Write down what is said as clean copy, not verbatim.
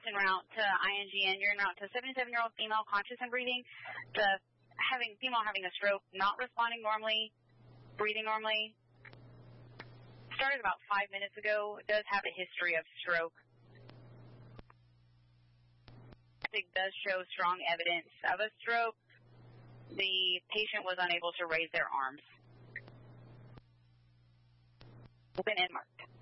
en route to INGN. You're en route to a 77-year-old female conscious and breathing. Female having a stroke, not responding normally, breathing normally. Started about 5 minutes ago. Does have a history of stroke. It does show strong evidence of a stroke. The patient was unable to raise their arms. Open and marked.